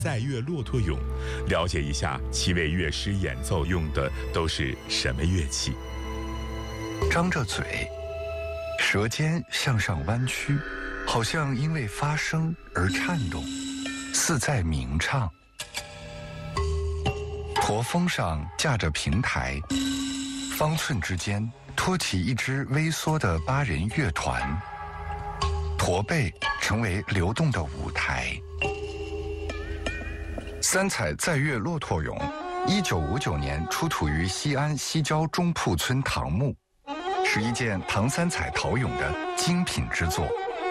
载乐骆驼俑，了解一下七位乐师演奏用的都是什么乐器。 张着嘴，舌尖向上弯曲，好像因为发声而颤动，似在鸣唱。驼峰上架着平台，方寸之间托起一支微缩的8人乐团，驼背成为流动的舞台。三彩载乐骆驼俑，1959年出土于西安西郊中铺村唐墓，是一件唐三彩陶俑的精品之作。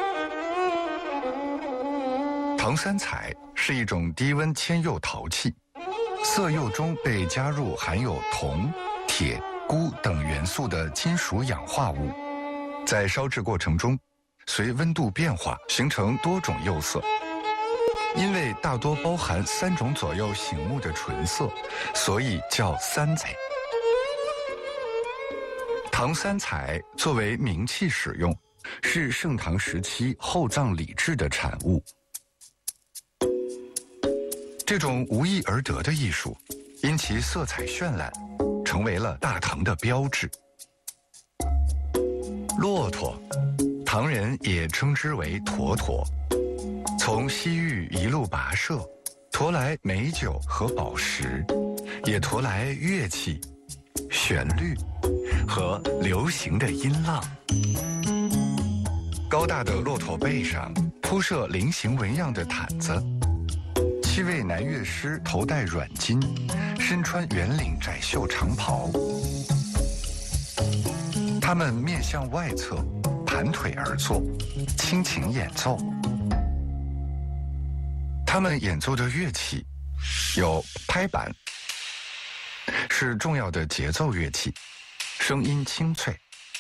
唐三彩是一种低温铅釉陶器，色釉中被加入含有铜、铁、钴等元素的金属氧化物，在烧制过程中，随温度变化形成多种釉色。因为大多包含3种左右醒目的纯色，所以叫三彩。唐三彩作为名器使用，是盛唐时期厚葬礼制的产物。这种无意而得的艺术，因其色彩绚烂，成为了大唐的标志。骆驼，唐人也称之为驼驼。从西域一路跋涉，驮来美酒和宝石，也驮来乐器、旋律和流行的音浪。高大的骆驼背上铺设菱形纹样的毯子，7位男乐师头戴软巾，身穿圆领窄袖长袍。他们面向外侧，盘腿而坐，倾情演奏。他们演奏的乐器有拍板，是重要的节奏乐器，声音清脆；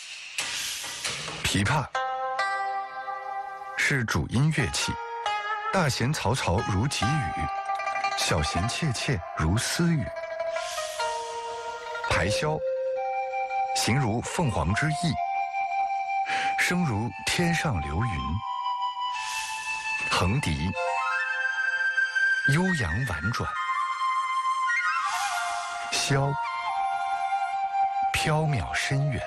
琵琶是主音乐器，大弦嘈嘈如急雨，小弦切切如私语；排箫形如凤凰之翼，声如天上流云；横笛悠扬婉转，箫缥缈深远；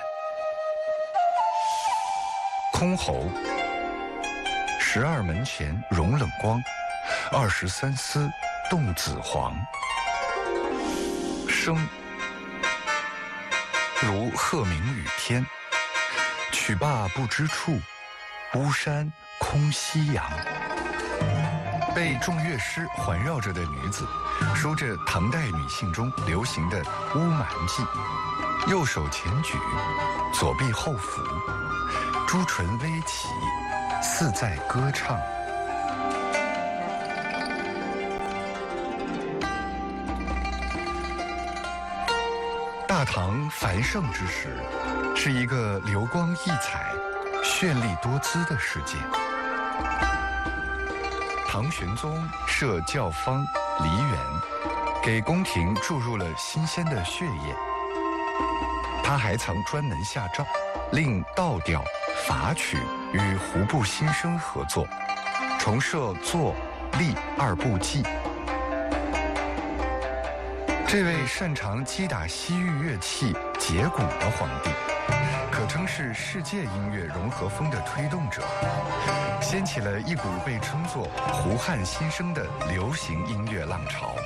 箜篌12门前融冷光，23丝动紫黄；笙如鹤鸣雨天，曲罢不知处，巫山空夕阳。被众乐师环绕着的女子，梳着唐代女性中流行的乌蛮髻，右手前举，左臂后扶，朱唇微起，似在歌唱。大唐繁盛之时，是一个流光溢彩、绚丽多姿的世界。唐玄宗设教坊、梨园，给宫廷注入了新鲜的血液。他还曾专门下诏，令道调、法曲与胡部新生合作，重设作、吏2部记。这位擅长击打西域乐器节鼓的皇帝，可称是世界音乐融合风的推动者，掀起了一股被称作胡汉新生的流行音乐浪潮。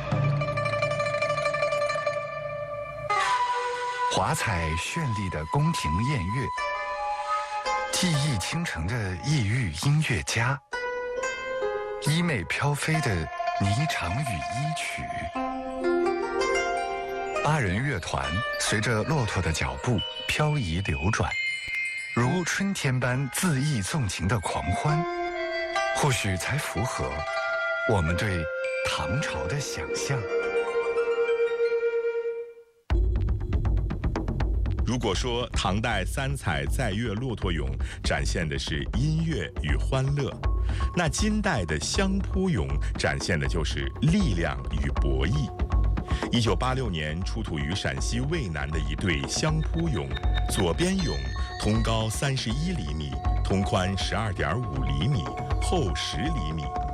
华彩绚丽的宫廷宴乐，技艺倾城的异域音乐家，衣袂飘飞的霓裳羽衣曲。8人乐团随着骆驼的脚步漂移流转，如春天般恣意纵情的狂欢，或许才符合我们对唐朝的想象。 如果说唐代三彩载乐骆驼俑展现的是音乐与欢乐，那金代的相扑俑展现的就是力量与博弈。1986年出土于陕西渭南的一对相扑俑，左边俑通高31厘米，通宽12.5厘米，厚10厘米。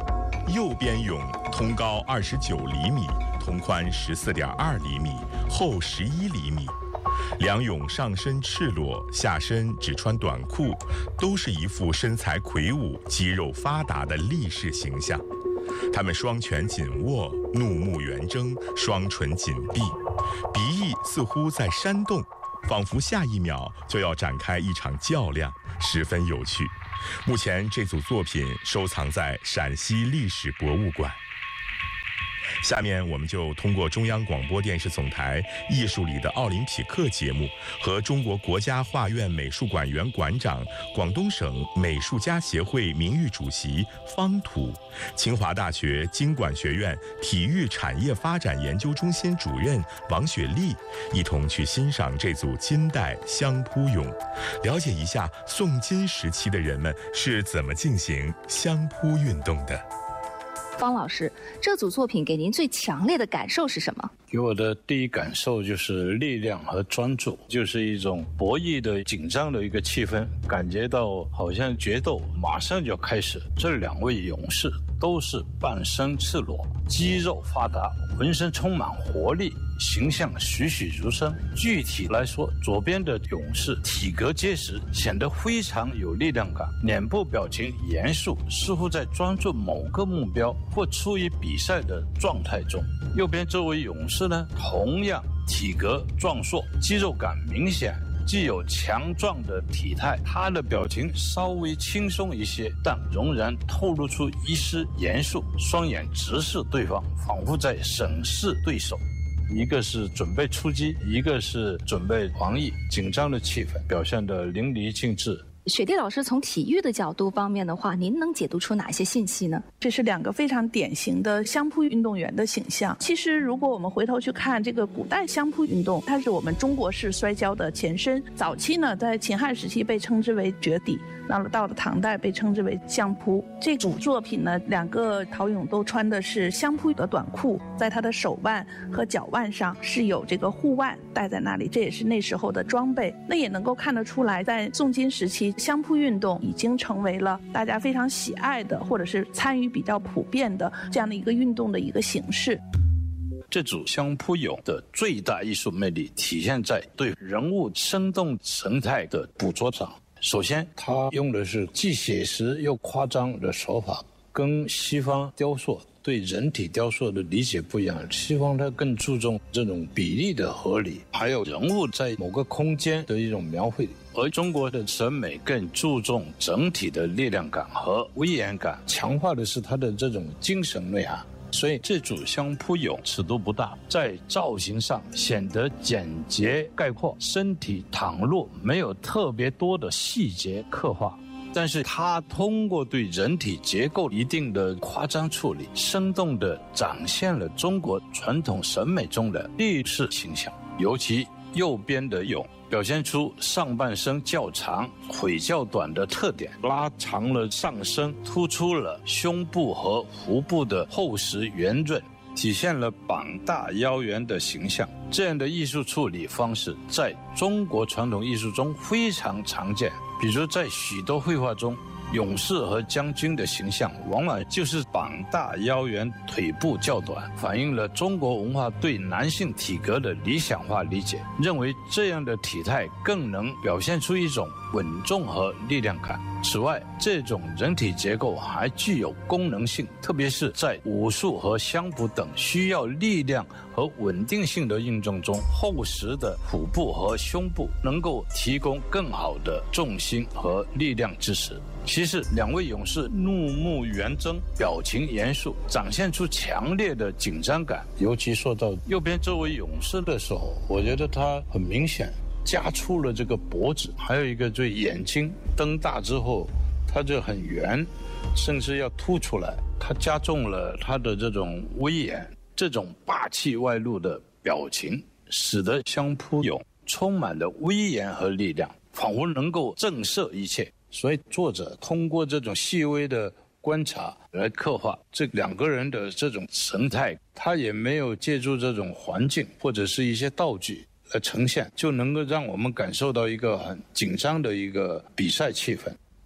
右边泳通高29厘米，通宽14.2厘米，厚11厘米。两泳上身赤裸，下身只穿短裤，都是一副身材魁梧、肌肉发达的力士形象。他们双拳紧握，怒目圆睁，双唇紧闭，鼻翼似乎在扇动，仿佛下一秒就要展开一场较量，十分有趣。目前这组作品收藏在陕西历史博物馆。下面我们就通过中央广播电视总台艺术里的奥林匹克节目和中国国家画院美术馆原馆长、广东省美术家协会名誉主席方土、清华大学经管学院体育产业发展研究中心主任王雪丽一同去欣赏这组金代相扑泳，了解一下宋金时期的人们是怎么进行相扑运动的。 方老师，这组作品给您最强烈的感受是什么？ 给我的第一感受就是力量和专注，就是一种博弈的紧张的一个气氛，感觉到好像决斗马上就要开始。这两位勇士都是半身赤裸，肌肉发达，浑身充满活力，形象栩栩如生。具体来说，左边的勇士体格结实，显得非常有力量感，脸部表情严肃，似乎在专注某个目标或处于比赛的状态中。右边这位勇士呢，同样体格壮硕，肌肉感明显，既有强壮的体态，他的表情稍微轻松一些，但仍然透露出一丝严肃，双眼直视对方，仿佛在审视对手。一个是准备出击，一个是准备防御，紧张的气氛表现得淋漓尽致。 雪莉老师从体育的角度方面的话，您能解读出哪些信息呢？ 这是两个非常典型的相扑运动员的形象。其实如果我们回头去看这个古代相扑运动，它是我们中国式摔跤的前身。早期呢，在秦汉时期被称之为绝底，到了唐代被称之为相扑。这组作品呢，两个陶俑都穿的是相扑的短裤，在他的手腕和脚腕上是有这个护腕戴在那里，这也是那时候的装备。那也能够看得出来，在宋金时期，相扑运动已经成为了大家非常喜爱的，或者是参与比较普遍的这样的一个运动的一个形式。 这组相扑俑的最大艺术魅力体现在对人物生动神态的捕捉上。首先，他用的是既写实又夸张的手法，跟西方雕塑对人体雕塑的理解不一样。西方它更注重这种比例的合理，还有人物在某个空间的一种描绘，而中国的审美更注重整体的力量感和威严感，强化的是它的这种精神内涵。所以这组相扑俑尺度不大，在造型上显得简洁概括，身体躺落，没有特别多的细节刻画，但是它通过对人体结构一定的夸张处理，生动地展现了中国传统审美中的力士形象。尤其右边的俑表现出上半身较长、腿较短的特点，拉长了上身，突出了胸部和腹部的厚实圆润，体现了膀大腰圆的形象。这样的艺术处理方式在中国传统艺术中非常常见，比如在许多绘画中，勇士和将军的形象往往就是膀大腰圆，腿部较短，反映了中国文化对男性体格的理想化理解，认为这样的体态更能表现出一种稳重和力量感。此外，这种人体结构还具有功能性，特别是在武术和相扑等需要力量和稳定性的运动中，厚实的腹部和胸部能够提供更好的重心和力量支持。其次，两位勇士怒目圆睁，表情严肃，展现出强烈的紧张感。尤其说到右边这位勇士的时候，我觉得他很明显加粗了这个脖子，还有一个对眼睛瞪大之后，它就很圆，甚至要凸出来。它加重了他的这种威严，这种霸气外露的表情，使得相扑俑充满了威严和力量，仿佛能够震慑一切。所以作者通过这种细微的观察来刻画这两个人的这种神态，他也没有借助这种环境或者是一些道具来呈现，就能够让我们感受到一个很紧张的一个比赛气氛。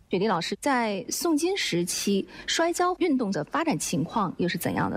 雪莉老师，在宋金时期，摔跤运动的发展情况又是怎样的？